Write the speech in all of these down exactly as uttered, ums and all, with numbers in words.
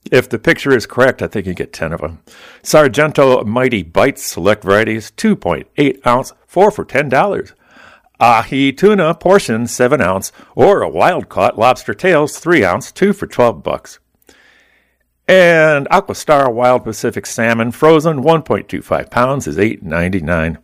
If the picture is correct, I think you get ten of them. Sargento Mighty Bites select varieties, two point eight ounce, four for ten dollars. Ahi tuna portion, seven ounce, or a wild-caught lobster tails, three ounce, two for twelve bucks. And Aquastar Wild Pacific Salmon frozen, one point two five pounds, is eight ninety-nine.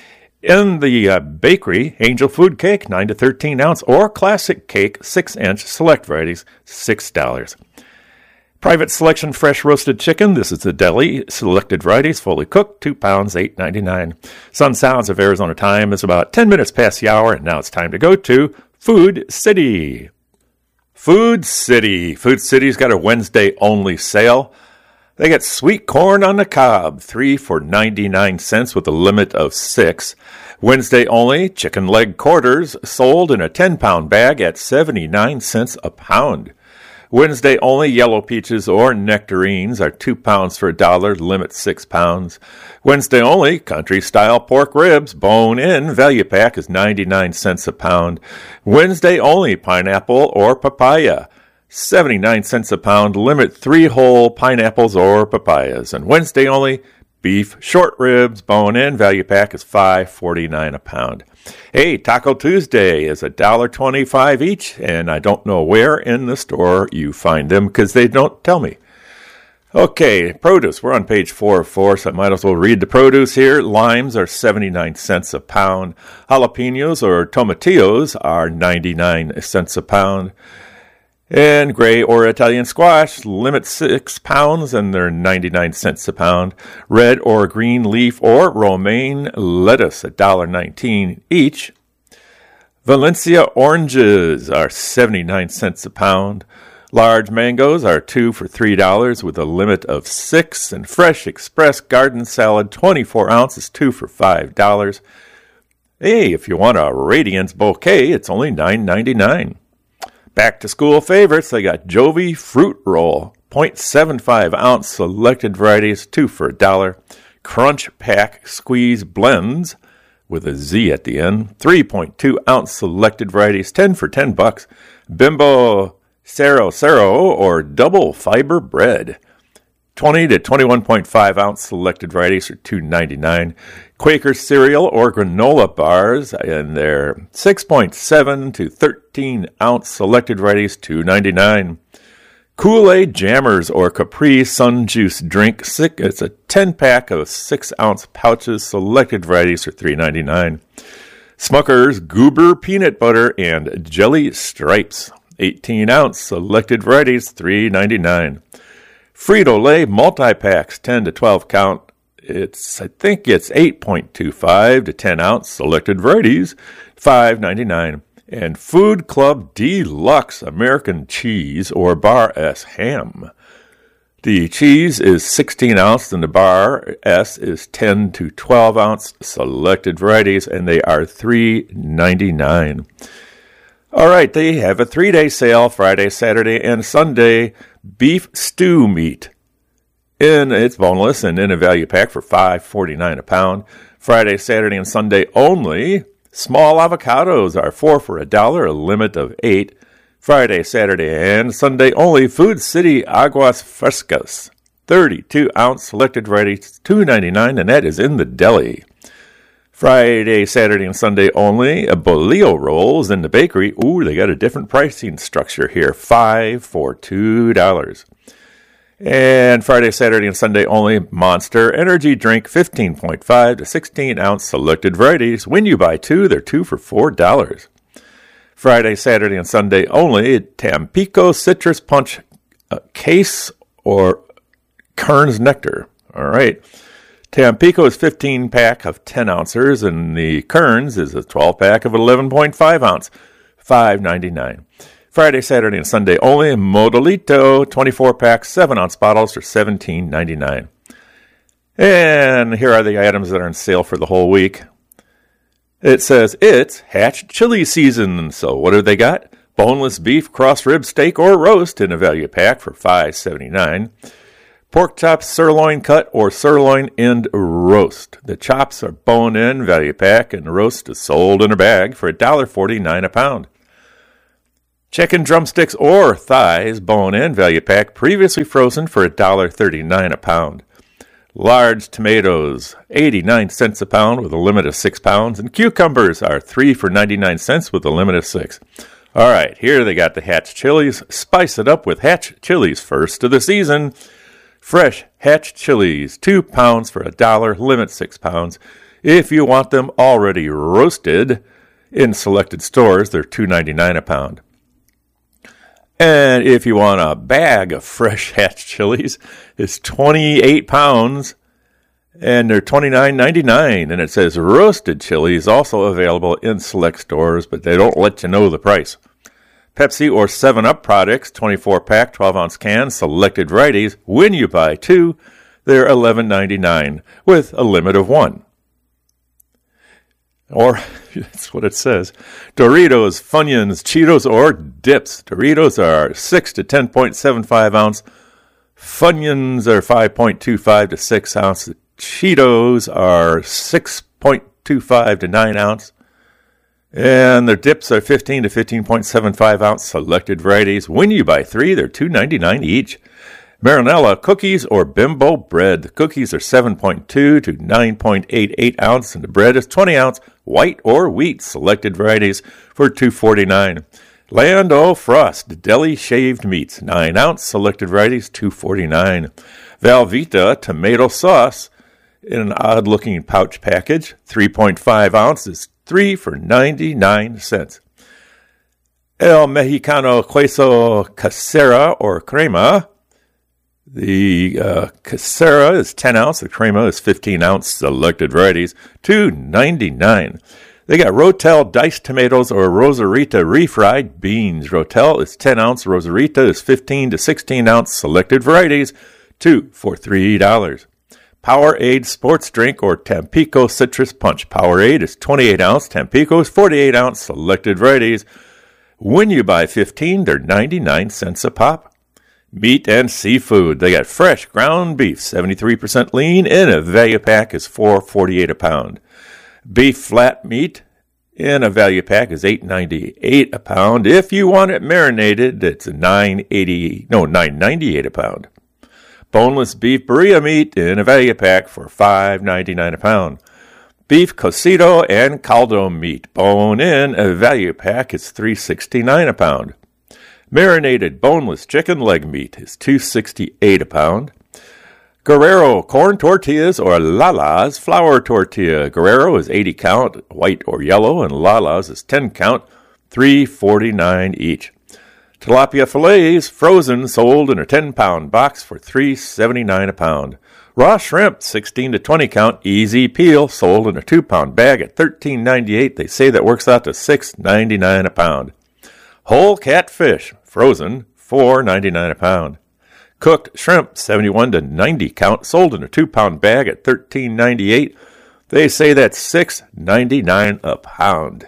In the uh, bakery, Angel Food Cake, nine to thirteen ounce, or Classic Cake, six inch, select varieties, six dollars. Private Selection Fresh Roasted Chicken, this is the deli, selected varieties, fully cooked, two pounds, eight ninety-nine. Sun Sounds of Arizona time is about ten minutes past the hour, and now it's time to go to Food City. Food City. Food City's got a Wednesday-only sale. They got sweet corn on the cob, three for ninety-nine cents with a limit of six. Wednesday only, chicken leg quarters sold in a ten-pound bag at seventy-nine cents a pound. Wednesday only, yellow peaches or nectarines are two pounds for a dollar, limit six pounds. Wednesday only, country-style pork ribs, bone-in, value pack is ninety-nine cents a pound. Wednesday only, pineapple or papaya, seventy-nine cents a pound, limit three whole pineapples or papayas. And Wednesday only, beef, short ribs, bone-in, value pack is five forty-nine a pound. Hey, Taco Tuesday is one dollar twenty-five each, and I don't know where in the store you find them because they don't tell me. Okay, produce. We're on page four of four, so I might as well read the produce here. Limes are seventy-nine cents a pound. Jalapenos or tomatillos are ninety-nine cents a pound. And gray or Italian squash, limit six pounds, and they're ninety-nine cents a pound. Red or green leaf or romaine lettuce, one dollar nineteen each. Valencia oranges are seventy-nine cents a pound. Large mangoes are two for three dollars with a limit of six. And fresh express garden salad, twenty-four ounces, two for five dollars. Hey, if you want a Radiance bouquet, it's only nine ninety-nine. Back to school favorites, they got Jovi Fruit Roll, zero point seven five ounce selected varieties, two for a dollar. Crunch Pack Squeeze Blends with a Z at the end, three point two ounce selected varieties, ten for ten bucks. Bimbo Cero Cero or Double Fiber Bread, twenty to twenty-one point five ounce selected varieties are two ninety-nine. Quaker cereal or granola bars, and they're six point seven to thirteen ounce selected varieties, two ninety-nine. Kool-Aid Jammers or Capri Sun Juice drink, it's a ten pack of six ounce pouches, selected varieties are three ninety-nine. Smucker's Goober Peanut Butter and Jelly Stripes, eighteen ounce selected varieties, three ninety-nine. Frito-Lay multi-packs, ten to twelve count. It's, I think it's eight point two five to ten ounce selected varieties, five ninety-nine. And Food Club Deluxe American Cheese or Bar S ham. The cheese is sixteen ounce and the Bar S is ten to twelve ounce selected varieties, and they are three ninety-nine. All right, they have a three-day sale, Friday, Saturday, and Sunday. Beef stew meat. In it's boneless and in a value pack for five forty-nine a pound. Friday, Saturday, and Sunday only. Small avocados are four for a dollar, a limit of eight. Friday, Saturday, and Sunday only. Food City Aguas Frescas, thirty-two ounce selected varieties, two ninety-nine, and that is in the deli. Friday, Saturday, and Sunday only. A Bolillo rolls in the bakery. Ooh, they got a different pricing structure here. Five for two dollars. And Friday, Saturday, and Sunday only, Monster Energy Drink, fifteen point five to sixteen ounce selected varieties. When you buy two, they're two for four dollars. Friday, Saturday, and Sunday only, Tampico Citrus Punch uh, Case or Kern's Nectar. All right. Tampico is fifteen pack of ten ounces, and the Kern's is a twelve pack of eleven point five ounce, five ninety-nine. Friday, Saturday, and Sunday only, Modelito, twenty-four pack, seven ounce bottles for seventeen ninety-nine. And here are the items that are on sale for the whole week. It says it's Hatch chili season. So what have they got? Boneless beef, cross rib, steak, or roast in a value pack for five seventy-nine. Pork chops, sirloin cut, or sirloin end roast. The chops are bone-in, value pack, and roast is sold in a bag for one dollar forty-nine a pound. Chicken drumsticks or thighs, bone-in value pack, previously frozen for one dollar thirty-nine a pound. Large tomatoes, eighty-nine cents a pound with a limit of six pounds. And cucumbers are three for ninety-nine cents with a limit of six. All right, here they got the Hatch chilies. Spice it up with Hatch chilies first of the season. Fresh Hatch chilies, two pounds for a dollar, limit six pounds. If you want them already roasted, in selected stores, they're two ninety-nine a pound. And if you want a bag of fresh Hatch chilies, it's twenty-eight pounds, and they're twenty-nine ninety-nine. And it says roasted chilies also available in select stores, but they don't let you know the price. Pepsi or seven up products, twenty-four pack, twelve ounce cans, selected varieties. When you buy two, they're eleven ninety-nine with a limit of one. Or, that's what it says. Doritos, Funyuns, Cheetos, or dips. Doritos are six to ten point seven five ounce. Funyuns are five point two five to six ounce. Cheetos are six point two five to nine ounce. And their dips are fifteen to fifteen point seven five ounce selected varieties. When you buy three, they're two ninety-nine each. Marinella cookies or Bimbo bread. The cookies are seven point two to nine point eight eight ounce, and the bread is twenty ounce, white or wheat, selected varieties for two forty-nine. Land O'Frost deli shaved meats, nine ounce, selected varieties, two forty-nine. Velveeta tomato sauce in an odd-looking pouch package, three point five ounces, three for ninety-nine cents. El Mexicano Queso Casera or Crema. The uh, Casera is ten ounce. The Crema is fifteen ounce. Selected varieties, two ninety-nine. They got Rotel diced tomatoes or Rosarita refried beans. Rotel is ten ounce. Rosarita is fifteen to sixteen ounce. Selected varieties, two for three dollars. Powerade sports drink or Tampico citrus punch. Powerade is twenty-eight ounce. Tampico is forty-eight ounce. Selected varieties. When you buy fifteen, they're ninety-nine cents a pop. Meat and seafood. They got fresh ground beef, seventy-three percent lean, in a value pack is four forty-eight a pound. Beef flat meat in a value pack is eight ninety-eight a pound. If you want it marinated, it's nine eighty, no, nine ninety-eight a pound. Boneless beef burrito meat in a value pack for five ninety-nine a pound. Beef cocido and caldo meat, bone in a value pack is three sixty-nine a pound. Marinated boneless chicken leg meat is two sixty-eight a pound. Guerrero corn tortillas or Lala's flour tortilla. Guerrero is eighty count, white or yellow, and Lala's is ten count, three forty-nine each. Tilapia fillets, frozen, sold in a ten pound box for three seventy-nine a pound. Raw shrimp, sixteen to twenty count, easy peel, sold in a two pound bag at thirteen ninety-eight. They say that works out to six ninety-nine a pound. Whole catfish, frozen, four ninety-nine a pound. Cooked shrimp, seventy-one to ninety count, sold in a two pound bag at thirteen ninety-eight. They say that's six ninety-nine a pound.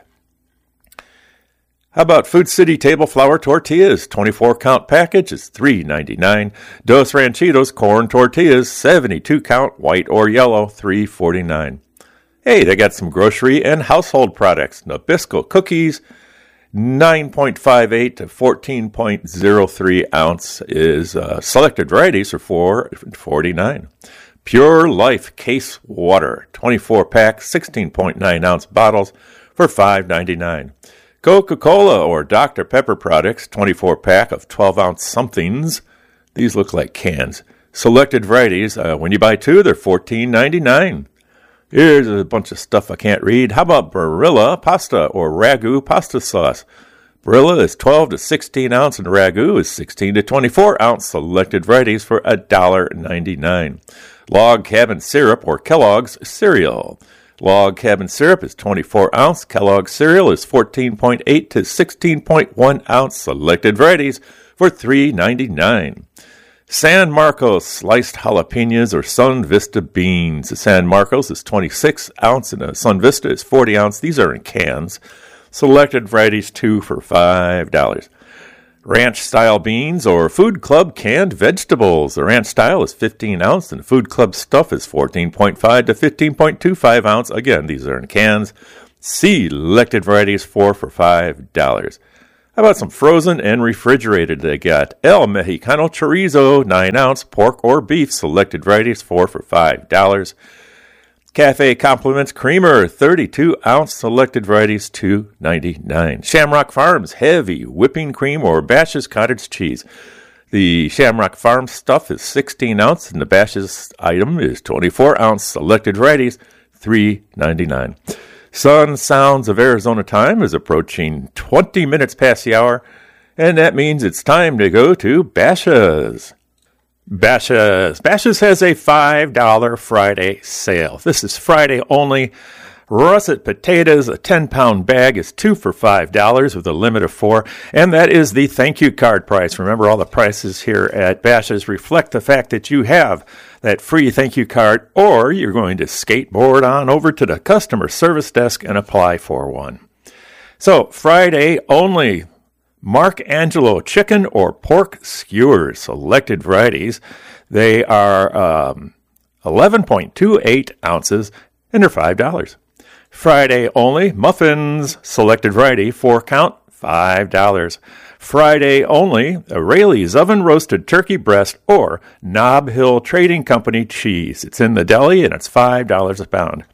How about Food City table flour tortillas? twenty-four count package is three ninety-nine. Dos Ranchitos corn tortillas, seventy-two count, white or yellow, three forty-nine. Hey, they got some grocery and household products. Nabisco cookies, nine point five eight to fourteen point zero three ounce is uh, selected varieties for four forty-nine. Pure Life case water, twenty-four pack, sixteen point nine ounce bottles for five ninety-nine. Coca-Cola or Doctor Pepper products, twenty-four pack of twelve ounce somethings. These look like cans. Selected varieties, uh, when you buy two, they're fourteen ninety-nine. Here's a bunch of stuff I can't read. How about Barilla pasta or Ragu pasta sauce? Barilla is twelve to sixteen ounce and Ragu is sixteen to twenty-four ounce. Selected varieties for one dollar ninety-nine. Log Cabin syrup or Kellogg's cereal. Log Cabin syrup is twenty-four ounce. Kellogg's cereal is fourteen point eight to sixteen point one ounce. Selected varieties for three ninety-nine. San Marcos sliced jalapenos or Sun Vista beans. The San Marcos is twenty-six ounce and a Sun Vista is forty ounce. These are in cans. Selected varieties two for five dollars. Ranch style beans or Food Club canned vegetables. The ranch style is fifteen ounce and the Food Club stuff is fourteen point five to fifteen point two five ounce. Again, these are in cans. Selected varieties four for five dollars. How about some frozen and refrigerated? They got El Mexicano Chorizo, nine ounce, pork or beef, selected varieties, four for five dollars. Cafe Compliments Creamer, thirty-two ounce, selected varieties, two ninety-nine. Shamrock Farms Heavy Whipping Cream or Bash's Cottage Cheese. The Shamrock Farms stuff is sixteen ounce, and the Bash's item is twenty-four ounce, selected varieties, three ninety-nine. Sun Sounds of Arizona time is approaching twenty minutes past the hour, and that means it's time to go to Bashas'. Bashas'. Bashas' has a five dollars Friday sale. This is Friday only. Russet potatoes, a ten-pound bag, is two for five dollars with a limit of four, and that is the thank you card price. Remember, all the prices here at Bashas' reflect the fact that you have that free thank you card, or you're going to skateboard on over to the customer service desk and apply for one. So, Friday only, Mark Angelo chicken or pork skewers, selected varieties. They are um, eleven point two eight ounces, and they're five dollars. Friday only, muffins, selected variety, four count, five dollars. Friday only, Raley's oven roasted turkey breast or Nob Hill Trading Company cheese. It's in the deli and it's five dollars a pound.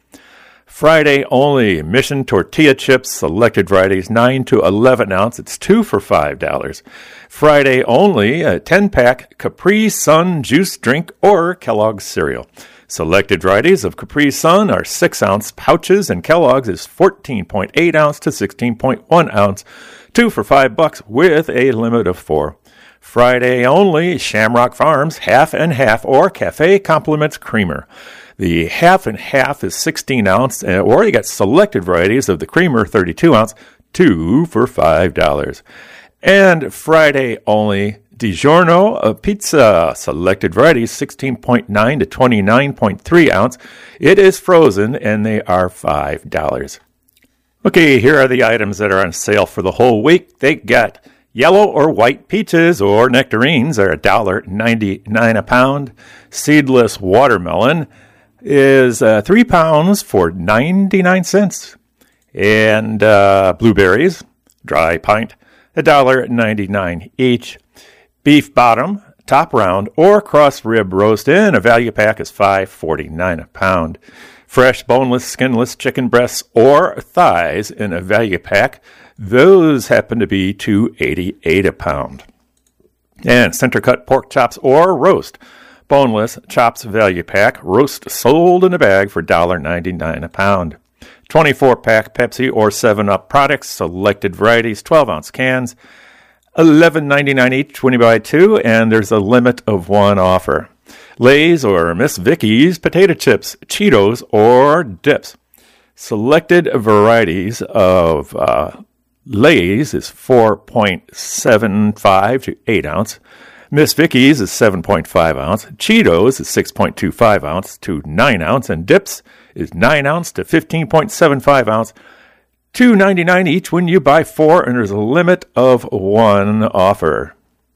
Friday only, Mission tortilla chips, selected varieties, nine to eleven ounce. It's two for five dollars. Friday only, a ten-pack Capri Sun juice drink or Kellogg's cereal. Selected varieties of Capri Sun are six ounce pouches, and Kellogg's is fourteen point eight ounce to sixteen point one ounce, two for five bucks with a limit of four. Friday only, Shamrock Farms half and half or Cafe Compliments Creamer. The half and half is sixteen ounce, or you got selected varieties of the creamer, thirty-two ounce, two for five dollars. And Friday only, DiGiorno a pizza, selected varieties, sixteen point nine to twenty-nine point three ounce. It is frozen, and they are five dollars. Okay, here are the items that are on sale for the whole week. They got yellow or white peaches or nectarines are one dollar ninety-nine a pound. Seedless watermelon is uh, three pounds for ninety-nine cents. And uh, blueberries, dry pint, one dollar ninety-nine each. Beef bottom, top round, or cross rib roast in a value pack is five forty-nine a pound. Fresh, boneless, skinless chicken breasts or thighs in a value pack, those happen to be two eighty-eight a pound. And center cut pork chops or roast, boneless chops value pack, roast sold in a bag for one ninety-nine a pound. twenty-four pack Pepsi or seven up products, selected varieties, twelve ounce cans, eleven ninety-nine each when you buy two, and there's a limit of one offer. Lay's or Miss Vickie's potato chips, Cheetos, or dips. Selected varieties of uh, Lay's is four point seven five to eight ounce. Miss Vickie's is seven point five ounce. Cheetos is six point two five ounce to nine ounce. And dips is nine ounce to fifteen point seven five ounce. two ninety-nine each when you buy four, and there's a limit of one offer.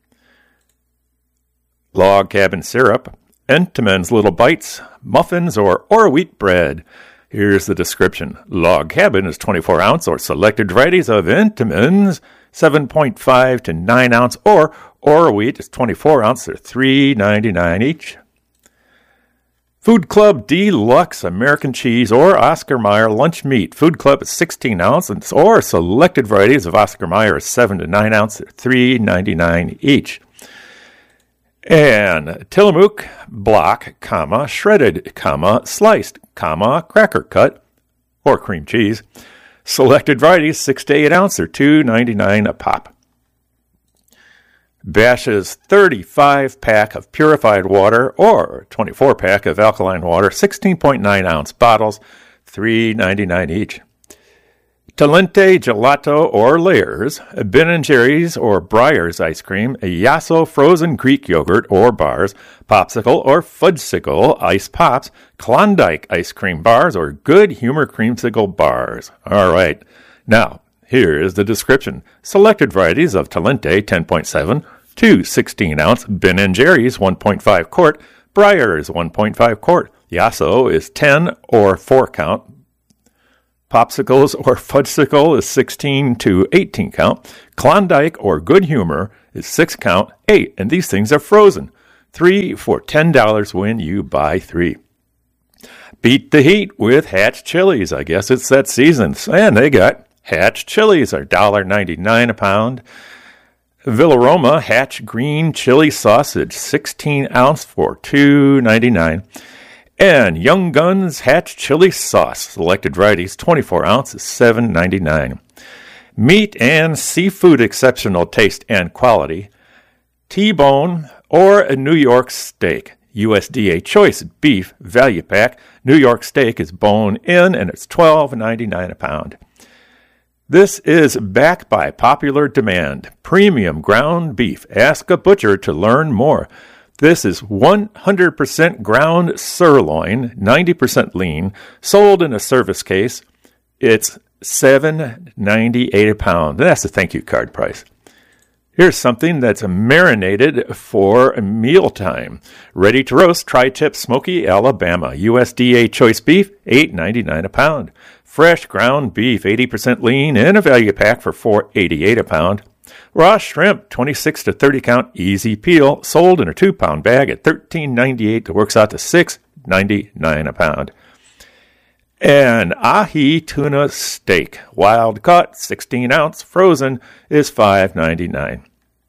Log Cabin Syrup, Entenmann's Little Bites, muffins, or or wheat bread. Here's the description. Log Cabin is twenty-four ounce or selected varieties of Entenmann's, seven point five to nine ounce, or or wheat is twenty-four ounce. They're three ninety-nine each. Food Club Deluxe American Cheese or Oscar Mayer Lunch Meat. Food Club is sixteen ounce, or selected varieties of Oscar Mayer is seven to nine ounce. They're three ninety-nine each. And Tillamook block, comma, shredded, comma, sliced, comma, cracker cut, or cream cheese. Selected varieties, six to eight ounce, or two ninety-nine a pop. Bash's thirty-five pack of purified water, or twenty-four pack of alkaline water, sixteen point nine ounce bottles, three ninety-nine each. Talente Gelato or Layers, Ben and Jerry's or Breyers ice cream, Yasso frozen Greek yogurt or bars, Popsicle or Fudgesicle ice pops, Klondike ice cream bars, or Good Humor creamsicle bars. All right, now here is the description. Selected varieties of Talente ten point seven to sixteen ounce, Ben and Jerry's one point five quart, Breyers one point five quart, Yasso is ten or four count, Popsicles or Fudgesicle is sixteen to eighteen count. Klondike or Good Humor is six count, eight, and these things are frozen. Three for ten dollars when you buy three. Beat the heat with Hatch chilies. I guess it's that season. And they got Hatch chilies are one dollar ninety-nine a pound. Villaroma Hatch green chili sausage, sixteen ounce for two ninety-nine. And Young Guns Hatch chili sauce, selected varieties, twenty-four ounces, seven ninety-nine. Meat and seafood, exceptional taste and quality. T-bone or a New York steak. U S D A choice beef value pack. New York steak is bone in and it's twelve ninety-nine a pound. This is backed by popular demand. Premium ground beef. Ask a butcher to learn more. This is one hundred percent ground sirloin, ninety percent lean, sold in a service case. It's seven ninety-eight a pound. That's the thank you card price. Here's something that's marinated for mealtime. Ready to roast tri-tip smoky Alabama. U S D A choice beef, eight ninety-nine a pound. Fresh ground beef, eighty percent lean, in a value pack for four eighty-eight a pound. Raw shrimp, twenty-six to thirty count, easy peel, sold in a two pound bag at thirteen ninety-eight. That works out to six ninety-nine a pound. And ahi tuna steak, wild caught, sixteen ounce, frozen, is five ninety-nine.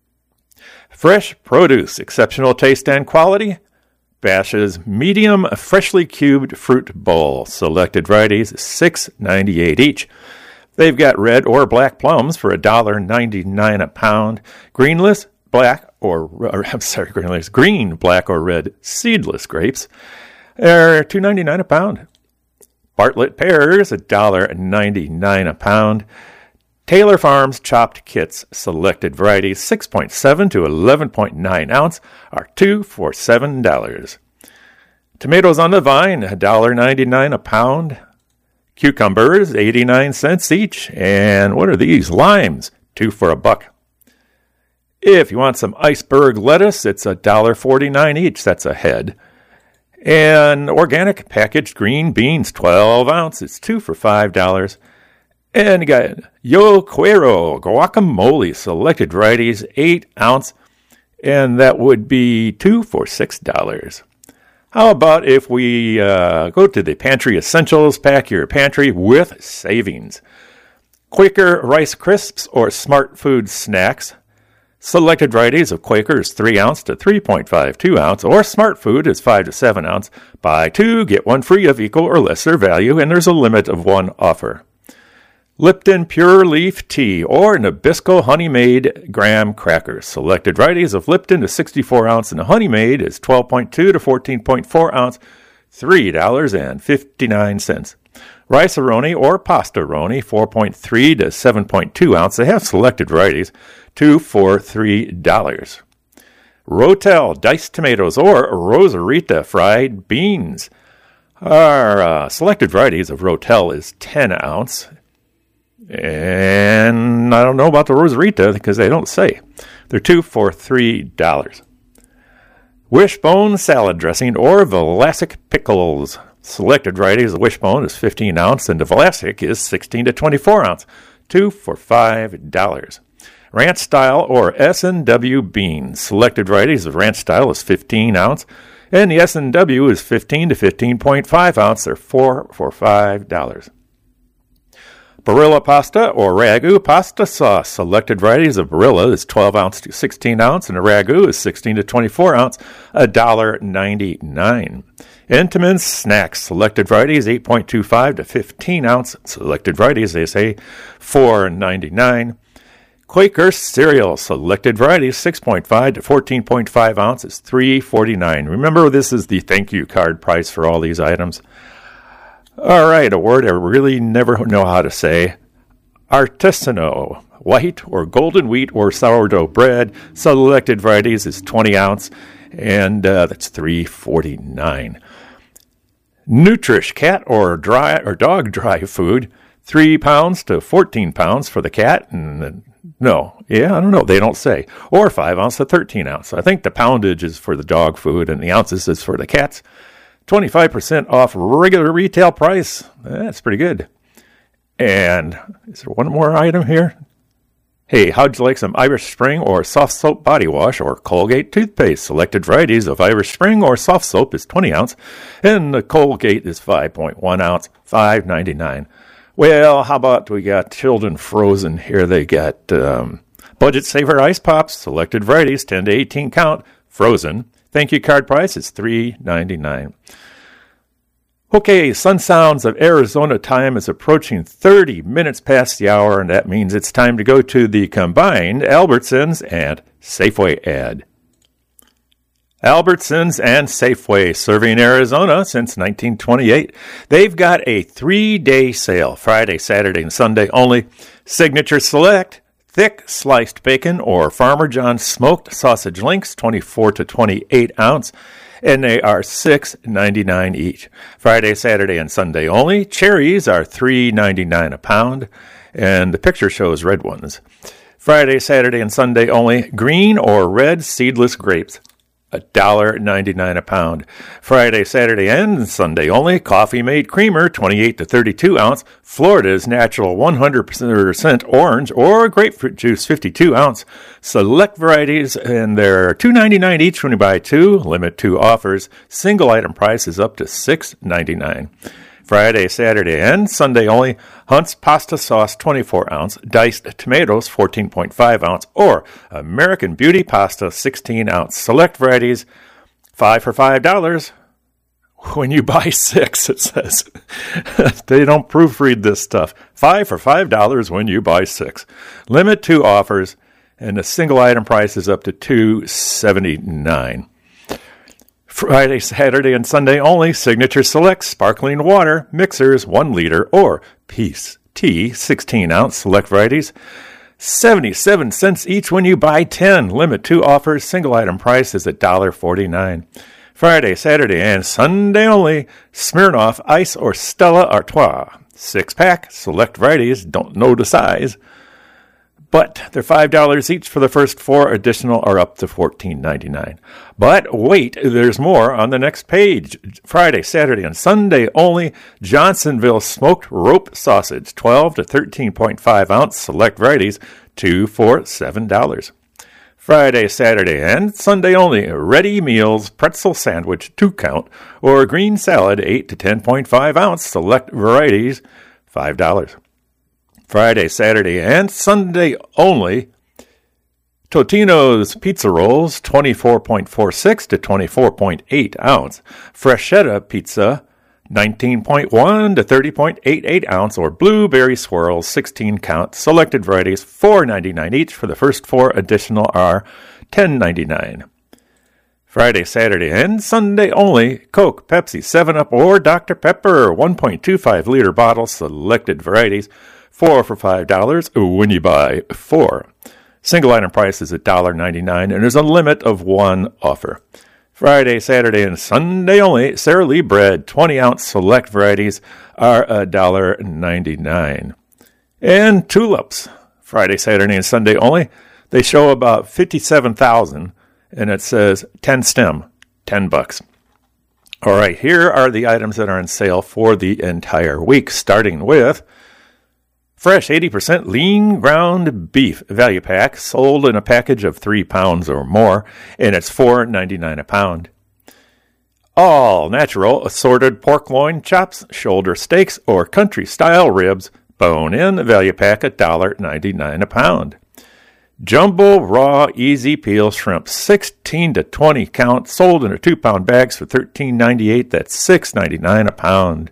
Fresh produce, exceptional taste and quality. Bash's medium freshly cubed fruit bowl, selected varieties, six ninety-eight each. They've got red or black plums for one dollar ninety-nine a pound. Greenless, black, or, or I'm sorry, greenless, green, black, or red seedless grapes are two ninety-nine a pound. Bartlett pears, one dollar ninety-nine a pound. Taylor Farms chopped kits, selected varieties, six point seven to eleven point nine ounce, are two for seven dollars. Tomatoes on the vine, one dollar ninety-nine a pound. Cucumbers, eighty-nine cents each. And what are these? Limes, two for a buck. If you want some iceberg lettuce, it's one dollar forty-nine each. That's a head. And organic packaged green beans, twelve ounces, two for five dollars. And you got Yo Cuero guacamole, selected varieties, eight ounce, and that would be two for six dollars. How about if we uh, go to the Pantry Essentials, pack your pantry with savings. Quaker Rice Crisps or Smart Food Snacks. Selected varieties of Quaker is three ounce to three point five two ounce, or Smart Food is five to seven ounce. Buy two, get one free of equal or lesser value, and there's a limit of one offer. Lipton Pure Leaf Tea or Nabisco Honey Made Graham Crackers. Selected varieties of Lipton is sixty-four ounce and the Honey Made is twelve point two to fourteen point four ounce, three dollars and fifty-nine cents. Rice-A-Roni or Pasta-Roni, four point three to seven point two ounce. They have selected varieties, two for three dollars. Rotel diced tomatoes or Rosarita fried beans. Our uh, selected varieties of Rotel is ten ounce. And I don't know about the Rosarita because they don't say. They're two for three dollars. Wishbone salad dressing or Vlasic pickles. Selected varieties of Wishbone is fifteen ounce and the Vlasic is sixteen to twenty-four ounce. Two for five dollars. Ranch style or S and W beans. Selected varieties of ranch style is fifteen ounce and the S and W is fifteen to fifteen point five ounce. They're four for five dollars. Barilla pasta or Ragu pasta sauce. Selected varieties of Barilla is twelve ounce to sixteen ounce, and the Ragu is sixteen to twenty-four ounce, one dollar ninety-nine. Entenmann's snacks. Selected varieties eight point two five to fifteen ounce. Selected varieties, they say, four ninety-nine. Quaker cereal. Selected varieties six point five to fourteen point five ounce is three forty-nine. Remember, this is the thank you card price for all these items. All right, a word I really never know how to say. Artisanal, white or golden wheat or sourdough bread. Selected varieties is twenty ounce, and uh, that's three forty-nine. Nutrish cat or dry or dog dry food, three pounds to fourteen pounds for the cat, and uh, no, yeah, I don't know, they don't say. Or five ounce to thirteen ounce. I think the poundage is for the dog food, and the ounces is for the cats. twenty-five percent off regular retail price. That's pretty good. And is there one more item here? Hey, how'd you like some Irish Spring or Soft Soap body wash or Colgate toothpaste? Selected varieties of Irish Spring or Soft Soap is twenty ounce, and the Colgate is five point one ounce, five ninety-nine. Well, how about we got Children Frozen here? They got um, Budget Saver Ice Pops, selected varieties, ten to eighteen count, frozen. Thank you card price is three ninety-nine. Okay, Sun Sounds of Arizona time is approaching thirty minutes past the hour, and that means it's time to go to the combined Albertsons and Safeway ad. Albertsons and Safeway, serving Arizona since nineteen twenty-eight. They've got a three-day sale, Friday, Saturday, and Sunday only. Signature Select, thick sliced bacon or Farmer John's smoked sausage links, twenty-four to twenty-eight ounce. And they are six ninety-nine each. Friday, Saturday, and Sunday only. Cherries are three ninety-nine a pound, and the picture shows red ones. Friday, Saturday, and Sunday only. Green or red seedless grapes, one dollar ninety-nine a pound. Friday, Saturday, and Sunday only. Coffee Made Creamer, twenty-eight to thirty-two ounce. Florida's natural one hundred percent orange or grapefruit juice, fifty-two ounce. Select varieties, and they're two ninety-nine each when you buy two. Limit two offers. Single item price is up to six ninety-nine. Friday, Saturday, and Sunday only. Hunt's Pasta Sauce, twenty-four ounce. Diced tomatoes, fourteen point five ounce. Or American Beauty Pasta, sixteen ounce. Select varieties, five for five dollars. When you buy six, it says. They don't proofread this stuff. Five for five dollars when you buy six. Limit two offers, and the single item price is up to two seventy-nine. Friday, Saturday, and Sunday only. Signature Select sparkling water mixers, one liter, or Peace Tea, sixteen ounce. Select varieties, seventy-seven cents each when you buy ten. Limit two offers. Single item price is one dollar forty-nine. Friday, Saturday, and Sunday only. Smirnoff Ice or Stella Artois, six pack. Select varieties, don't know the size, but they're five dollars each for the first four. Additional are up to fourteen ninety-nine. But wait, there's more on the next page. Friday, Saturday, and Sunday only. Johnsonville Smoked Rope Sausage, twelve to thirteen point five ounce. Select varieties, two for seven dollars. Friday, Saturday, and Sunday only. Ready Meals Pretzel Sandwich, two count, or Green Salad, eight to ten point five ounce. Select varieties, five dollars. Friday, Saturday, and Sunday only. Totino's Pizza Rolls, twenty-four point four six to twenty-four point eight ounce. Freshetta Pizza, nineteen point one to thirty point eight eight ounce, or Blueberry Swirls, sixteen count. Selected varieties, four ninety-nine each for the first four. Additional are ten ninety-nine. Friday, Saturday, and Sunday only. Coke, Pepsi, seven up, or Doctor Pepper, one point two five liter bottle. Selected varieties, four for five dollars when you buy four. Single item price is one dollar ninety-nine, and there's a limit of one offer. Friday, Saturday, and Sunday only. Sara Lee bread, twenty ounce. Select varieties are one dollar ninety-nine. And tulips, Friday, Saturday, and Sunday only. They show about fifty-seven thousand, and it says ten stem, ten bucks. All right, here are the items that are on sale for the entire week, starting with fresh eighty percent lean ground beef value pack, sold in a package of three pounds or more, and it's four ninety-nine a pound. All natural assorted pork loin chops, shoulder steaks, or country-style ribs, bone-in value pack, one dollar ninety-nine a pound. Jumbo raw easy peel shrimp, sixteen to twenty count, sold in a two-pound bags for thirteen ninety-eight. That's six ninety-nine a pound.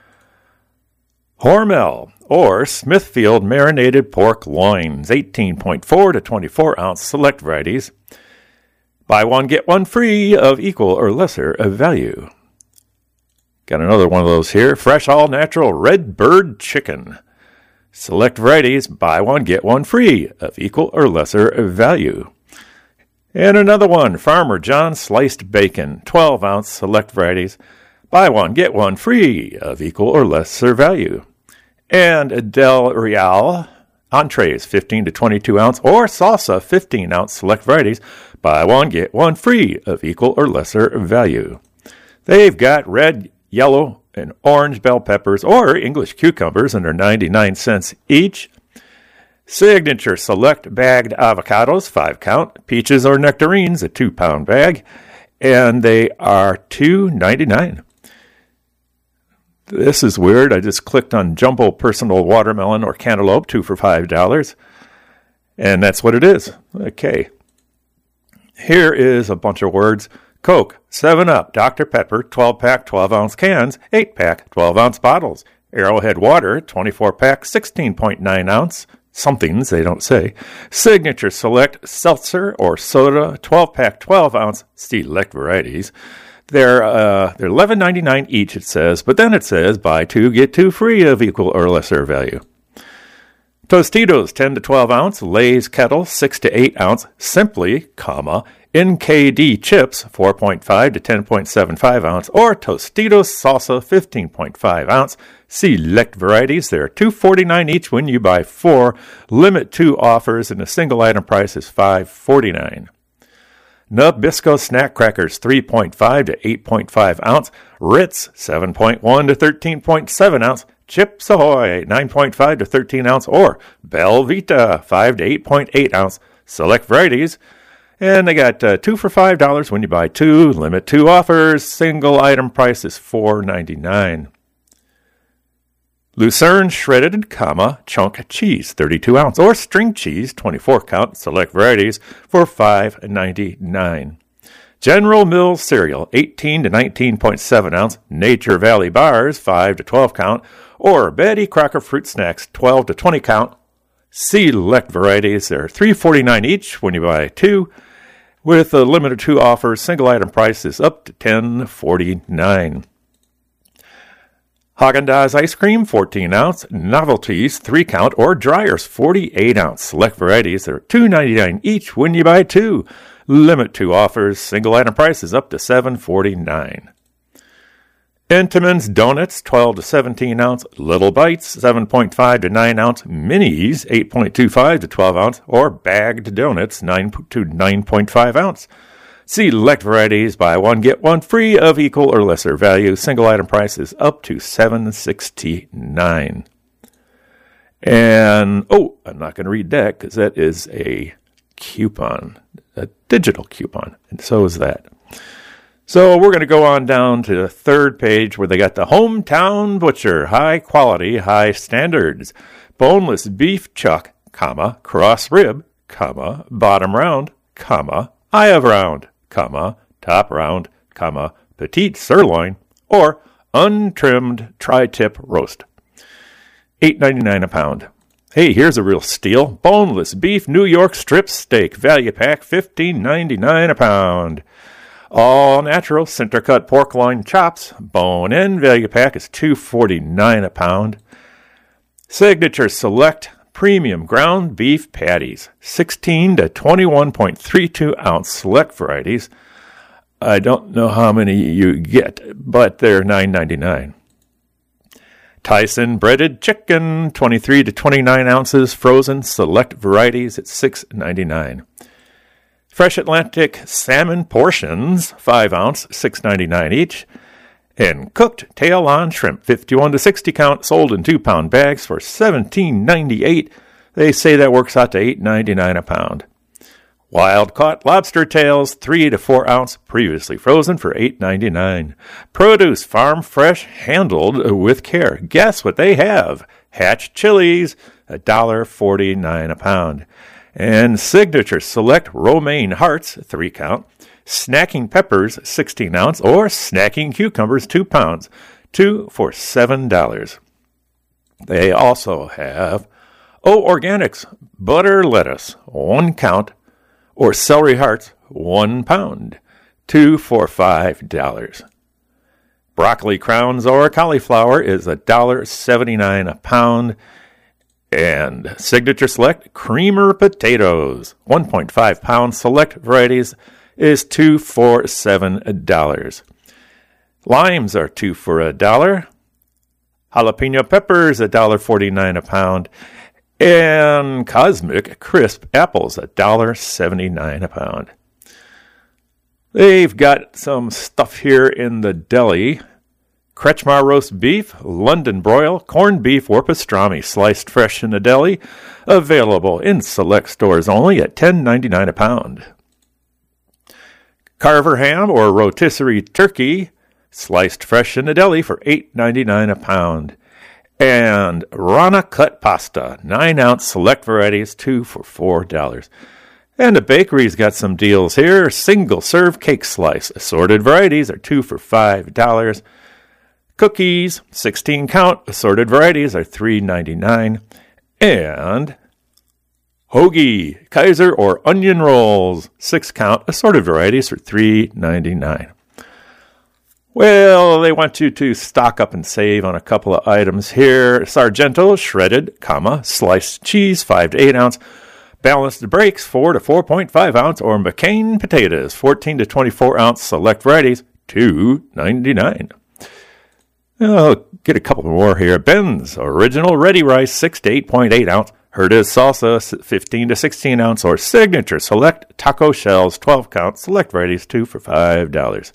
Hormel or Smithfield marinated pork loins, eighteen point four to twenty-four ounce. Select varieties. Buy one, get one free of equal or lesser value. Got another one of those here. Fresh all-natural Red Bird chicken. Select varieties. Buy one, get one free of equal or lesser value. And another one. Farmer John sliced bacon, twelve ounce. Select varieties. Buy one, get one free of equal or lesser value. And Del Real entrees, fifteen to twenty-two ounce, or salsa, fifteen ounce. Select varieties. Buy one, get one free of equal or lesser value. They've got red, yellow, and orange bell peppers or English cucumbers, and they're ninety-nine cents each. Signature Select bagged avocados, five count. Peaches or nectarines, a two pound bag, and they are two ninety-nine. This is weird. I just clicked on Jumbo Personal Watermelon or Cantaloupe, two for five dollars. And that's what it is. Okay. Here is a bunch of words. Coke, seven up, Doctor Pepper, twelve pack, twelve ounce cans, eight pack, twelve ounce bottles. Arrowhead Water, twenty-four pack, sixteen point nine ounce. Somethings, they don't say. Signature Select Seltzer or Soda, twelve pack, twelve ounce select varieties. They're uh, they're eleven ninety-nine each, it says, but then it says buy two, get two free of equal or lesser value. Tostitos, ten to twelve ounce, Lay's Kettle, six to eight ounce, Simply, comma, N K D chips, four point five to ten point seven five ounce, or Tostitos Salsa, fifteen point five ounce, select varieties. They're two forty-nine each when you buy four. Limit two offers, and the single item price is five forty-nine. Nabisco Snack Crackers, three point five to eight point five ounce, Ritz, seven point one to thirteen point seven ounce, Chips Ahoy, nine point five to thirteen ounce, or Belvita, five to eight point eight ounce, select varieties. And they got uh, two for five dollars when you buy two. Limit two offers. Single item price is four ninety-nine. Lucerne shredded, comma, chunk cheese, thirty-two ounce, or string cheese, twenty-four count, select varieties for five ninety-nine. General Mills cereal, eighteen to nineteen point seven ounce, Nature Valley bars, five to twelve count, or Betty Crocker fruit snacks, twelve to twenty count, select varieties. They're three forty-nine each when you buy two. With a limited two offers, single item price is up to ten forty-nine. Haagen-Dazs ice cream, fourteen ounce, Novelties, three count, or Dryers, forty-eight ounce. Select varieties, they're two ninety-nine each when you buy two. Limit two offers, single item price is up to seven forty-nine. Entenmann's Donuts, twelve to seventeen ounce, Little Bites, seven point five to nine ounce, Minis, eight point two five to twelve ounce, or Bagged Donuts, nine to nine point five ounce. Select varieties, buy one, get one free of equal or lesser value. Single item price is up to seven sixty-nine. And, oh, I'm not going to read that because that is a coupon, a digital coupon, and so is that. So we're going to go on down to the third page where they got the Hometown Butcher, high quality, high standards, boneless beef chuck, comma, cross rib, comma, bottom round, comma, eye of round, comma, top round, comma, petite sirloin, or untrimmed tri-tip roast. eight ninety-nine a pound. Hey, here's a real steal. Boneless beef New York strip steak, value pack, fifteen ninety-nine a pound. All natural center cut pork loin chops, bone in, value pack is two forty-nine a pound. Signature Select premium ground beef patties, sixteen to twenty-one point three two ounce select varieties. I don't know how many you get, but they're nine ninety-nine. Tyson breaded chicken, twenty-three to twenty-nine ounces, frozen select varieties at six ninety-nine. Fresh Atlantic salmon portions, five ounce, six ninety-nine each. And cooked tail-on shrimp, fifty-one to sixty count, sold in two pound bags for seventeen ninety-eight. They say that works out to eight ninety-nine a pound. Wild caught lobster tails, three to four ounce, previously frozen for eight ninety-nine. Produce farm fresh, handled with care. Guess what they have? Hatch chilies, one forty-nine a pound. And Signature Select romaine hearts, three count. Snacking peppers, sixteen ounce, or snacking cucumbers, two pounds, two for seven dollars. They also have O Organics butter lettuce, one count, or celery hearts, one pound, two for five dollars. Broccoli crowns or cauliflower is one dollar seventy-nine a pound. And Signature Select creamer potatoes, one point five pound select varieties, is two for seven dollars. Limes are two for a dollar. Jalapeno peppers, one dollar forty-nine a pound. And Cosmic crisp apples, one dollar seventy-nine a pound. They've got some stuff here in the deli. Kretschmar roast beef, London broil, corned beef, or pastrami, sliced fresh in the deli. Available in select stores only at ten ninety-nine a pound. Carver ham or rotisserie turkey, sliced fresh in the deli for eight ninety-nine a pound. And Rana cut pasta, nine ounce select varieties, two for four dollars. And the bakery's got some deals here. Single serve cake slice, assorted varieties are two for five dollars. Cookies, sixteen count, assorted varieties are three ninety-nine. And hoagie, Kaiser or onion rolls, six count, assorted varieties for three ninety-nine. Well, they want you to stock up and save on a couple of items here. Sargento shredded, comma, sliced cheese, five to eight ounce. Balanced breaks, four to four point five ounce, or McCain potatoes, fourteen to twenty-four ounce, select varieties, two ninety-nine. I'll get a couple more here. Ben's original ready rice, six to eight point eight ounce. Herdez salsa, fifteen to sixteen ounce, or signature select taco shells, twelve count, select varieties, two for five dollars.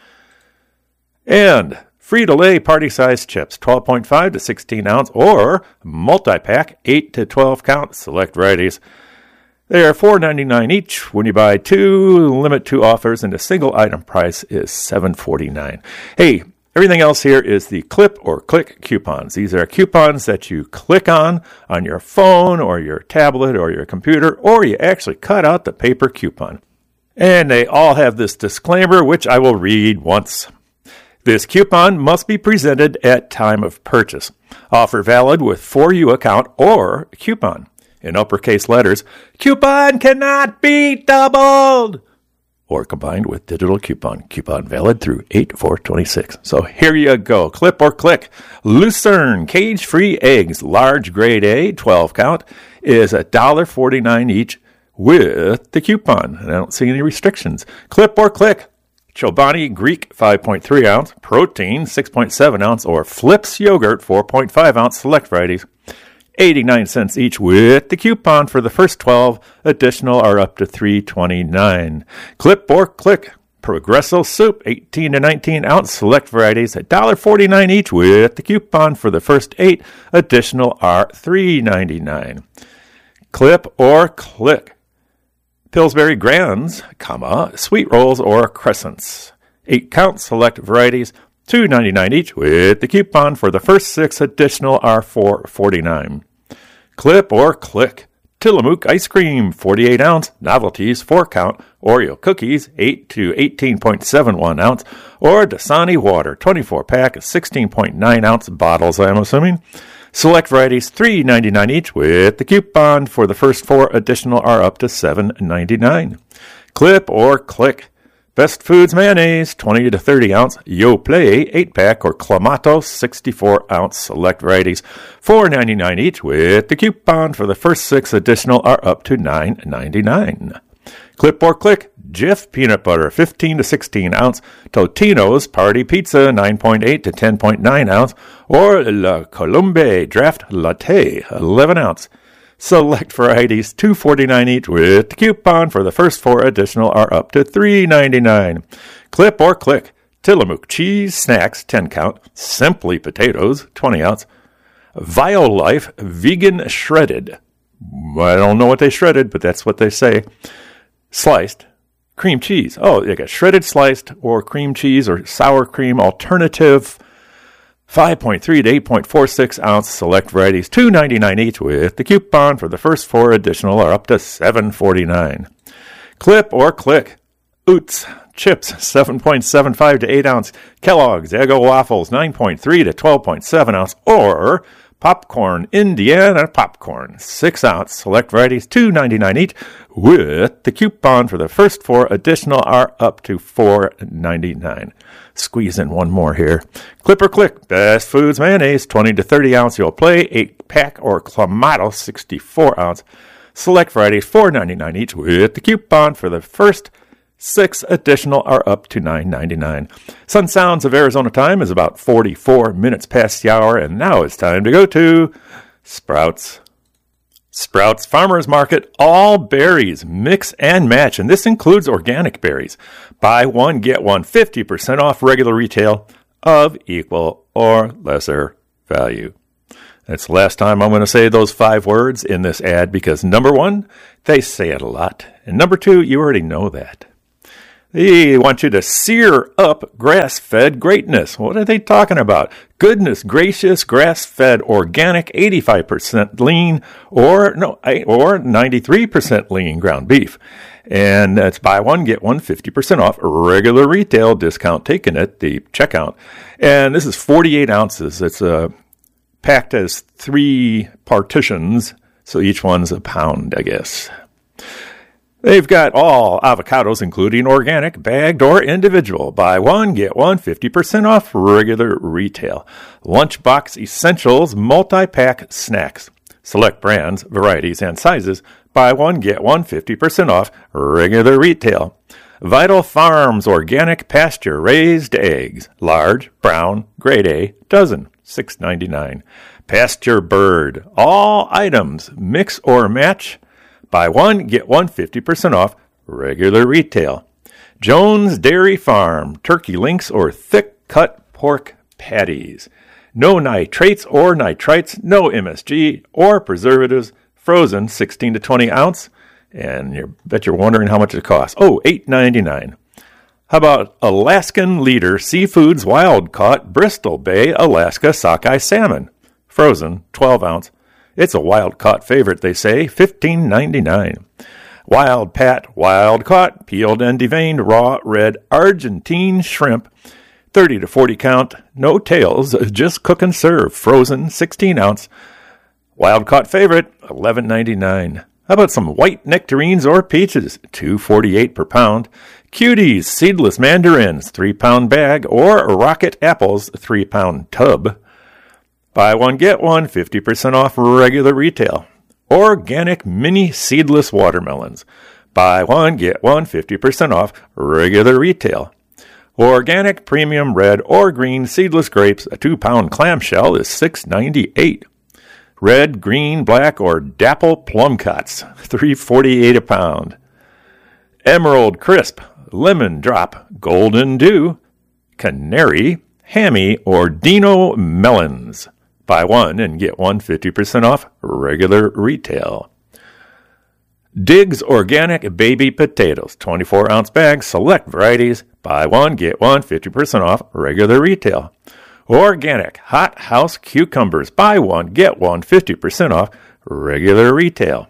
And Frito-Lay party-sized chips, twelve point five to sixteen ounce, or multi-pack, eight to twelve count, select varieties. They are four ninety-nine each when you buy two. Limit two offers, and the single item price is seven forty-nine. Hey, everything else here is the clip or click coupons. These are coupons that you click on on your phone or your tablet or your computer, or you actually cut out the paper coupon. And they all have this disclaimer, which I will read once. This coupon must be presented at time of purchase. Offer valid with for you account or coupon. In uppercase letters, coupon cannot be doubled or combined with digital coupon. Coupon valid through eight four twenty-six. So here you go. Clip or click. Lucerne cage-free eggs, large grade A, twelve count, is one dollar forty-nine each with the coupon. And I don't see any restrictions. Clip or click. Chobani Greek five point three ounce, protein six point seven ounce, or Flips yogurt four point five ounce, select varieties. eighty-nine cents each with the coupon for the first twelve. Additional are up to three twenty-nine. Clip or click. Progresso soup, eighteen to nineteen ounce, select varieties, one dollar forty-nine each with the coupon for the first eight. Additional are three ninety-nine. Clip or click. Pillsbury Grands, comma, sweet rolls or crescents, eight count, select varieties, two ninety-nine each with the coupon for the first six. Additional are four forty-nine. Clip or click. Tillamook ice cream, forty-eight ounce, novelties, four count, Oreo cookies, eight to eighteen point seven one ounce, or Dasani water, twenty-four pack, sixteen point nine ounce bottles, I'm assuming. Select varieties, three ninety-nine each with the coupon for the first four. Additional are up to seven ninety-nine. Clip or click. Best Foods mayonnaise, twenty to thirty ounce, Yoplait eight pack, or Clamato sixty-four ounce, select varieties, four ninety-nine each with the coupon for the first six. Additional are up to nine ninety-nine. Clip or click. Jif peanut butter, fifteen to sixteen ounce, Totino's party pizza, nine point eight to ten point nine ounce, or La Colombe draft latte, eleven ounce. Select varieties, two forty-nine each with the coupon for the first four. Additional are up to three ninety-nine. Clip or click. Tillamook cheese snacks, ten count, Simply potatoes, twenty ounce, Violife vegan shredded. I don't know what they shredded, but that's what they say. Sliced cream cheese. Oh, they got shredded, sliced, or cream cheese or sour cream alternative. five point three to eight point four six ounce, select varieties, two ninety-nine each with the coupon for the first four. Additional are up to seven forty-nine. Clip or click. Oots chips, seven point seven five to eight ounce, Kellogg's Eggo waffles, nine point three to twelve point seven ounce, or popcorn Indiana popcorn, six ounce, select varieties, two ninety-nine each with the coupon for the first four. Additional are up to four ninety-nine. Squeeze in one more here. Clip or click. Best Foods mayonnaise, twenty to thirty ounce, Yoplait eight pack, or Clamato sixty-four ounce, select varieties, four ninety-nine each with the coupon for the first six. Additional are up to nine ninety-nine. Sun Sounds of Arizona time is about forty-four minutes past the hour, and now it's time to go to Sprouts. Sprouts Farmers Market, all berries, mix and match, and this includes organic berries. Buy one, get one, fifty percent off regular retail. of equal or lesser value. It's the last time I'm going to say those five words in this ad because, number one, they say it a lot. And number two, you already know that. They want you to sear up grass-fed greatness. What are they talking about? Goodness gracious, grass-fed organic, eighty-five percent lean, or no, or ninety-three percent lean ground beef. And that's buy one, get one, fifty percent off, regular retail discount taken at the checkout. And this is forty-eight ounces. It's uh, packed as three partitions, so each one's a pound, I guess. They've got all avocados, including organic, bagged, or individual. Buy one, get one, fifty percent off, regular retail. Lunchbox Essentials multi-pack snacks. Select brands, varieties, and sizes. Buy one, get one, fifty percent off, regular retail. Vital Farms organic pasture-raised eggs. Large, brown, grade A, dozen, six ninety-nine. Pasture Bird, all items, mix or match. Buy one, get one, fifty percent off, regular retail. Jones Dairy Farm, turkey links or thick-cut pork patties. No nitrates or nitrites, no M S G or preservatives, frozen sixteen to twenty ounce. And you bet you're wondering how much it costs. Oh, eight ninety-nine. How about Alaskan Leader Seafoods Wild Caught Bristol Bay, Alaska sockeye salmon, frozen twelve ounce. It's a wild-caught favorite, they say, fifteen ninety-nine. Wild Pat, wild-caught, peeled and deveined, raw, red, Argentine shrimp, thirty to forty count, no tails, just cook and serve, frozen, sixteen ounce. Wild-caught favorite, eleven ninety-nine. How about some white nectarines or peaches, two forty-eight per pound. Cuties, seedless mandarins, three pound bag, or rocket apples, three pound tub. Buy one, get one, fifty percent off regular retail. Organic mini seedless watermelons. Buy one, get one, fifty percent off regular retail. Organic premium red or green seedless grapes, a two pound clamshell is six ninety-eight. Red, green, black, or dapple plum cuts, three forty-eight a pound. Emerald Crisp, Lemon Drop, Golden Dew, Canary, Hammy, or Dino melons. Buy one and get one fifty percent off regular retail. Diggs Organic Baby Potatoes, twenty-four ounce bags, select varieties. Buy one, get one fifty percent off regular retail. Organic Hot House Cucumbers, buy one, get one fifty percent off regular retail.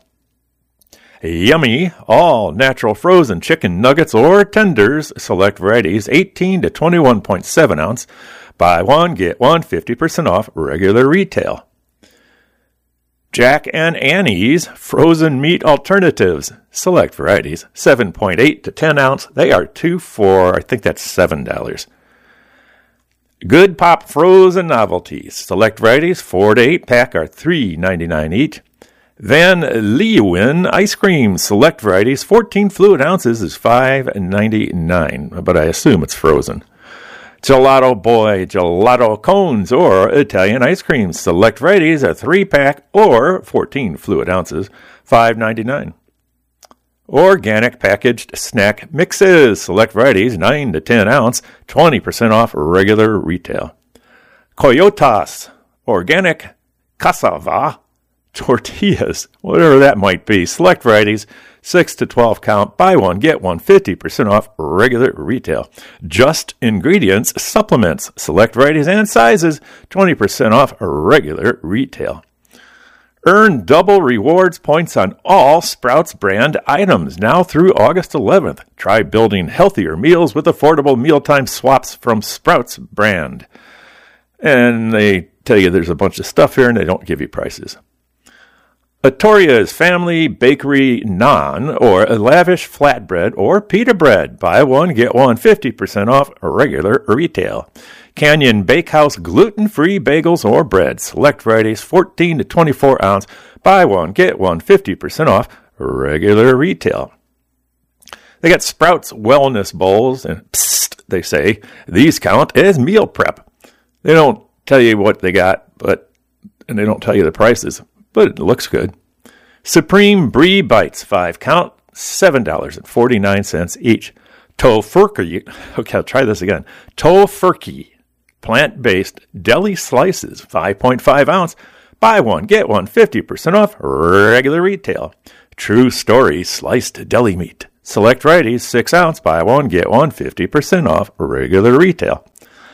Yummy all natural frozen chicken nuggets or tenders, select varieties, eighteen to twenty-one point seven ounce. Buy one, get one fifty percent off regular retail. Jack and Annie's frozen meat alternatives, select varieties, seven point eight to ten ounce. They are two for, I think that's seven dollars. Good Pop frozen novelties, select varieties, four to eight pack are three ninety-nine each. Van Leeuwen ice cream, select varieties, fourteen fluid ounces is five ninety-nine, but I assume it's frozen. Gelato Boy gelato cones or Italian ice cream, select varieties, a three pack or fourteen fluid ounces, five ninety-nine. Organic packaged snack mixes, select varieties, nine to ten ounce, twenty percent off regular retail. Coyotas organic cassava tortillas, whatever that might be, select varieties, six to twelve count, buy one, get one, fifty percent off regular retail. Just Ingredients supplements, select varieties and sizes, twenty percent off regular retail. Earn double rewards points on all Sprouts brand items now through August eleventh. Try building healthier meals with affordable mealtime swaps from Sprouts brand. And they tell you there's a bunch of stuff here and they don't give you prices. Atoria's Family Bakery Naan or Lavish Flatbread or Pita Bread. Buy one, get one, fifty percent off regular retail. Canyon Bakehouse gluten-free bagels or bread. Select varieties, fourteen to twenty-four ounce. Buy one, get one, fifty percent off regular retail. They got Sprouts Wellness Bowls, and psst, they say, these count as meal prep. They don't tell you what they got, but and they don't tell you the prices. But it looks good. Supreme Brie Bites, five count, seven dollars and forty-nine cents each. Tofurkey, okay, I'll try this again. Tofurkey, plant-based deli slices, five point five ounce. Buy one, get one, fifty percent off regular retail. True Story sliced deli meat. Select varieties, six ounce. Buy one, get one, fifty percent off regular retail.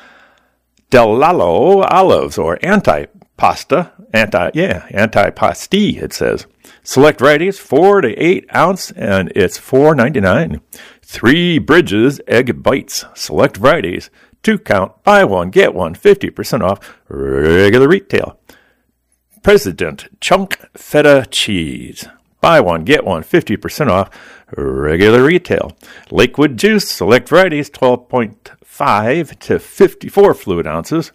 Delalo olives or anti-pasta, anti, yeah, anti-pasti, it says. Select varieties, four to eight ounce, and it's four ninety-nine. Three Bridges egg bites. Select varieties, two count. Buy one, get one, fifty percent off regular retail. President chunk feta cheese. Buy one, get one, fifty percent off regular retail. Lakewood juice, select varieties, twelve point five to fifty-four fluid ounces.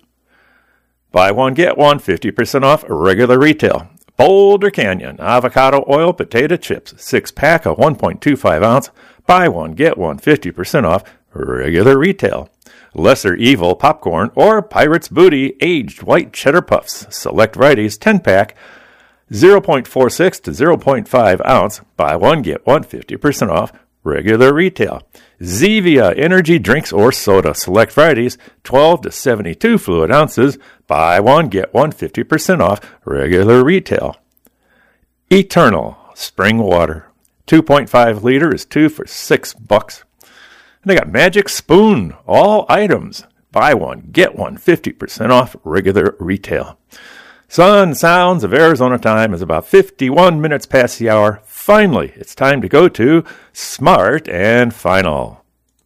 Buy one, get one, fifty percent off regular retail. Boulder Canyon avocado oil potato chips, six pack of one point two five ounce. Buy one, get one, fifty percent off regular retail. Lesser Evil popcorn or Pirate's Booty aged white cheddar puffs, select varieties, ten pack, zero point four six to zero point five ounce. Buy one, get one, fifty percent off regular retail. Zevia energy drinks or soda, select varieties, twelve to seventy-two fluid ounces. Buy one, get one, fifty percent off regular retail. Eternal spring water, two point five liter is two for six bucks. And they got Magic Spoon, all items. Buy one, get one, fifty percent off regular retail. Sun Sounds of Arizona time is about fifty-one minutes past the hour. Finally, it's time to go to Smart and Final.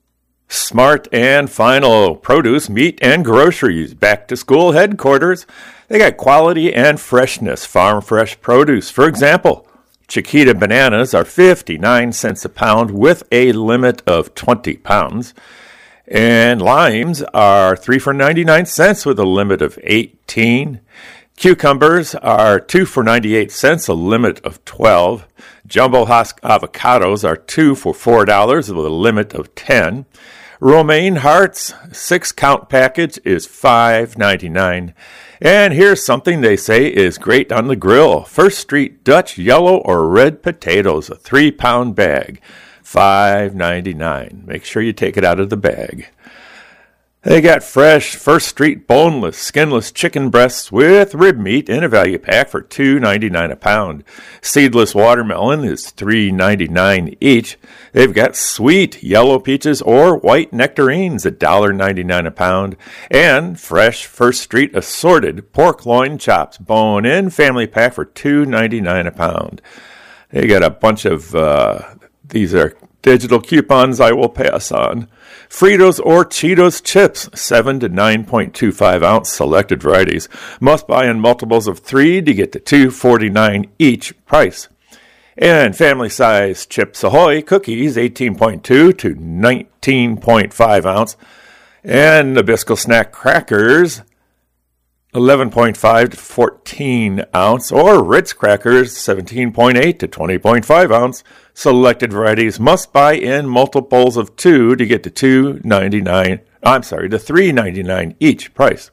Smart and Final produce, meat, and groceries. Back to school headquarters. They got quality and freshness, farm fresh produce. For example, Chiquita bananas are fifty-nine cents a pound with a limit of twenty pounds. And limes are three for ninety-nine cents with a limit of eighteen. Cucumbers are two for ninety-eight cents, a limit of twelve. Jumbo husk avocados are two for four dollars with a limit of ten. Romaine hearts, six count package is five ninety-nine. And here's something they say is great on the grill. First Street Dutch yellow or red potatoes, a three pound bag, five ninety-nine. Make sure you take it out of the bag. They got fresh First Street boneless, skinless chicken breasts with rib meat in a value pack for two ninety-nine a pound. Seedless watermelon is three ninety-nine each. They've got sweet yellow peaches or white nectarines, one ninety-nine a pound. And fresh First Street assorted pork loin chops, bone-in family pack for two ninety-nine a pound. They got a bunch of, uh, these are digital coupons I will pass on. Fritos or Cheetos chips, seven to nine point two five ounce selected varieties. Must buy in multiples of three to get to two forty-nine each price. And family size Chips Ahoy cookies, eighteen point two to nineteen point five ounce. And Nabisco snack crackers, eleven point five to fourteen ounce, or Ritz crackers, seventeen point eight to twenty point five ounce. Selected varieties must buy in multiples of two to get to two ninety-nine. I'm sorry, to three ninety-nine each price.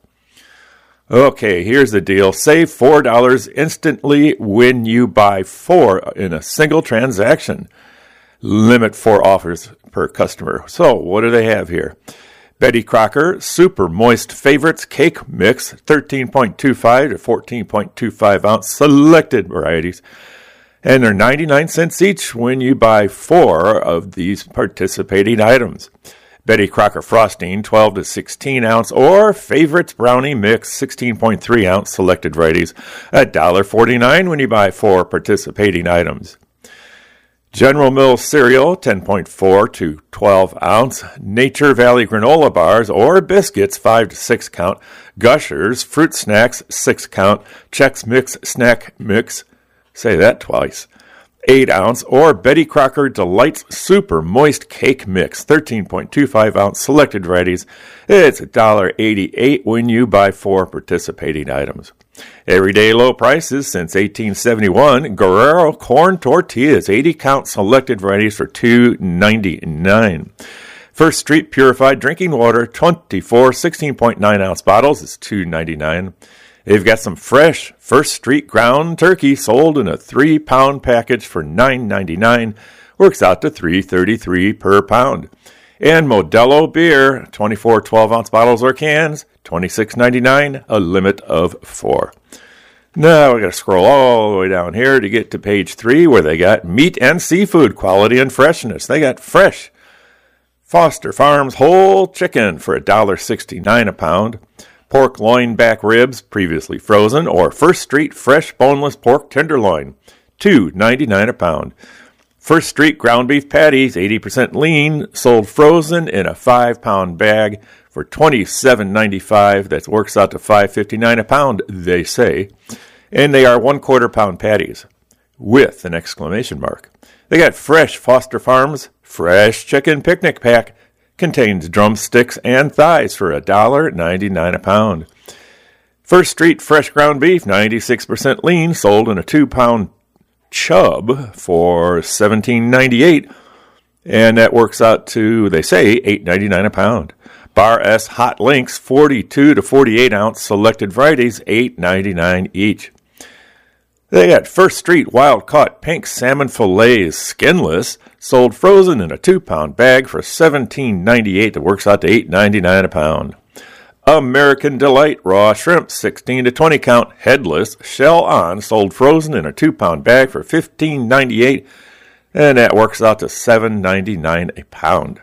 Okay, here's the deal. Save four dollars instantly when you buy four in a single transaction. Limit four offers per customer. So, what do they have here? Betty Crocker Super Moist Favorites Cake Mix, thirteen point two five to fourteen point two five ounce selected varieties. And they're ninety-nine cents each when you buy four of these participating items. Betty Crocker Frosting, twelve to sixteen ounce, or Favorites Brownie Mix, sixteen point three ounce selected varieties, one dollar forty-nine when you buy four participating items. General Mills cereal, ten point four to twelve ounce. Nature Valley granola bars or biscuits, five to six count. Gushers Fruit Snacks, six count. Chex Mix Snack Mix, say that twice, eight ounce. Or Betty Crocker Delights Super Moist Cake Mix, thirteen point two five ounce selected varieties. It's one dollar eighty-eight when you buy four participating items. Everyday low prices since eighteen seventy-one. Guerrero corn tortillas, eighty count selected varieties for two ninety-nine. First Street purified drinking water, twenty-four sixteen point nine ounce bottles is two ninety-nine. They've got some fresh First Street ground turkey sold in a three pound package for nine ninety-nine. Works out to three thirty-three per pound. And Modelo beer, twenty-four twelve-ounce bottles or cans, twenty-six ninety-nine, a limit of four. Now we got to scroll all the way down here to get to page three, where they got meat and seafood quality and freshness. They got fresh Foster Farms whole chicken for one dollar sixty-nine a pound, pork loin back ribs previously frozen, or First Street fresh boneless pork tenderloin, two ninety-nine a pound. First Street ground beef patties, eighty percent lean, sold frozen in a five-pound bag for twenty-seven ninety-five. That works out to five fifty-nine a pound, they say. And they are one-quarter pound patties with an exclamation mark. They got fresh Foster Farms fresh chicken picnic pack. Contains drumsticks and thighs for one dollar ninety-nine a pound. First Street fresh ground beef, ninety-six percent lean, sold in a two-pound chub for seventeen ninety-eight, and that works out to, they say, eight ninety-nine a pound. Bar S Hot Links, forty-two to forty-eight ounce selected varieties, eight ninety-nine each. They got First Street wild caught pink salmon fillets, skinless, sold frozen in a two-pound bag for seventeen ninety-eight. That works out to eight ninety-nine a pound. American Delight raw shrimp, sixteen to twenty count, headless, shell on, sold frozen in a two-pound bag for fifteen ninety-eight, and that works out to seven ninety-nine a pound.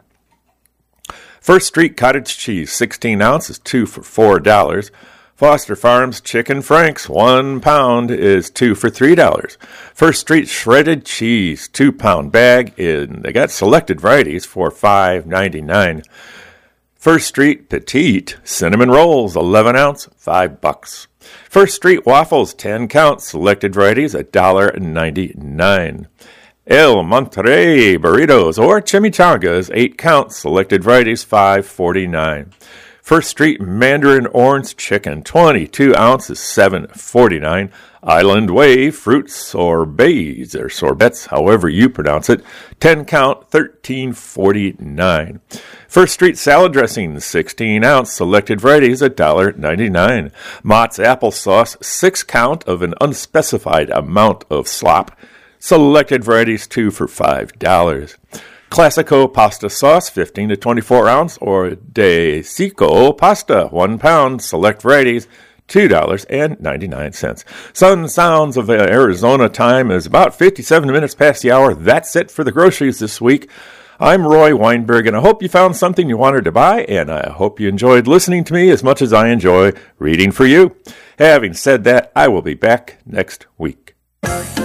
First Street cottage cheese, sixteen ounces, two for four dollars. Foster Farms Chicken Franks, one pound, is two for three dollars. First Street shredded cheese, two-pound bag, in they got selected varieties for five ninety-nine. First Street Petite cinnamon rolls, eleven ounce, five bucks. First Street waffles, ten count, selected varieties, one dollar ninety-nine. El Monterey burritos or chimichangas, eight count, selected varieties, five forty-nine. First Street Mandarin Orange Chicken, twenty-two ounces, seven forty-nine. Island Way Fruit Sorbets, or sorbets, however you pronounce it, ten count, thirteen forty-nine. First Street Salad Dressing, sixteen ounce, selected varieties, one dollar ninety-nine. Mott's Applesauce, six count of an unspecified amount of slop, selected varieties, two for five dollars. Classico pasta sauce, fifteen to twenty-four ounce, or De Sico pasta, one pound, select varieties, two dollars ninety-nine. Sun Sounds of Arizona time is about fifty-seven minutes past the hour. That's it for the groceries this week. I'm Roy Weinberg, and I hope you found something you wanted to buy, and I hope you enjoyed listening to me as much as I enjoy reading for you. Having said that, I will be back next week.